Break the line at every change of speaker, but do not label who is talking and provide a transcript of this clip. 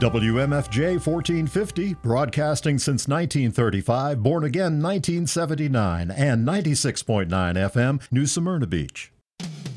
WMFJ 1450, broadcasting since 1935, born again 1979, and 96.9 FM, New Smyrna Beach.